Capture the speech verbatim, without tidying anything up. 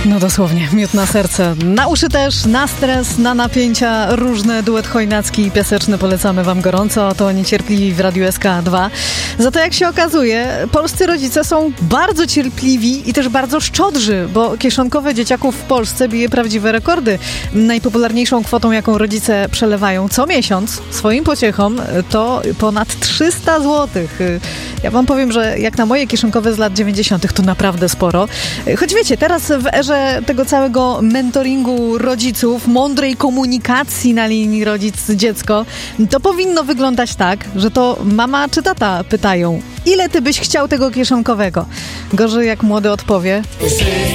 No dosłownie, miód na serce. Na uszy też, na stres, na napięcia, różne duet chojnacki i piaseczny polecamy wam gorąco. To niecierpliwi w Radiu S K dwa. Za to jak się okazuje, polscy rodzice są bardzo cierpliwi i też bardzo szczodrzy, bo kieszonkowe dzieciaków w Polsce bije prawdziwe rekordy. Najpopularniejszą kwotą, jaką rodzice przelewają co miesiąc swoim pociechom, to ponad trzysta złotych. Ja wam powiem, że jak na moje kieszonkowe z lat dziewięćdziesiątych to naprawdę sporo. Choć wiecie, teraz w erze tego całego mentoringu rodziców, mądrej komunikacji na linii rodzic-dziecko, to powinno wyglądać tak, że to mama czy tata pytają, ile ty byś chciał tego kieszonkowego? Gorzej jak młody odpowie: